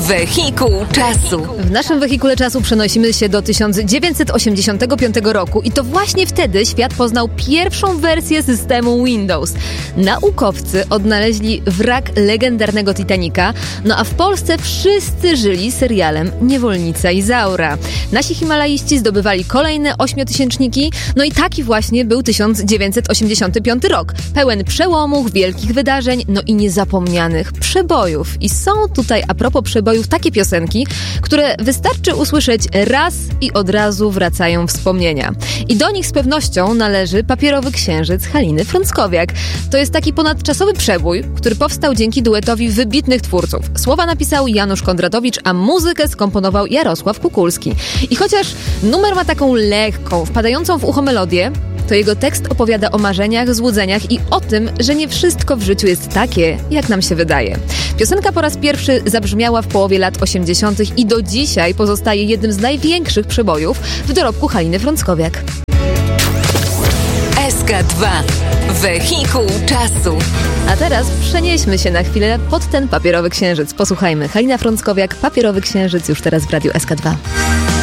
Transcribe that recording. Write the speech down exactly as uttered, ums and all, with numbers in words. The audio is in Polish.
Wehikuł czasu. W naszym wehikule czasu przenosimy się do tysiąc dziewięćset osiemdziesiątego piątego roku i to właśnie wtedy świat poznał pierwszą wersję systemu Windows. Naukowcy odnaleźli wrak legendarnego Titanica, no a w Polsce wszyscy żyli serialem Niewolnica Izaura. Nasi himalaiści zdobywali kolejne ośmiotysięczniki, no i taki właśnie był tysiąc dziewięćset osiemdziesiąty piąty rok. Pełen przełomów, wielkich wydarzeń, no i niezapomnianych przebojów. I są tutaj a propos przebojów takie piosenki, które wystarczy usłyszeć raz i od razu wracają wspomnienia. I do nich z pewnością należy Papierowy Księżyc Haliny Frąckowiak. To jest taki ponadczasowy przebój, który powstał dzięki duetowi wybitnych twórców. Słowa napisał Janusz Kondratowicz, a muzykę skomponował Jarosław Kukulski. I chociaż numer ma taką lekką, wpadającą w ucho melodię, to jego tekst opowiada o marzeniach, złudzeniach i o tym, że nie wszystko w życiu jest takie, jak nam się wydaje. Piosenka po raz pierwszy zabrzmiała w połowie lat osiemdziesiątych i do dzisiaj pozostaje jednym z największych przebojów w dorobku Haliny Frąckowiak. S K dwa. Wehikuł czasu. A teraz przenieśmy się na chwilę pod ten Papierowy Księżyc. Posłuchajmy. Halina Frąckowiak, Papierowy Księżyc już teraz w Radiu S K dwa.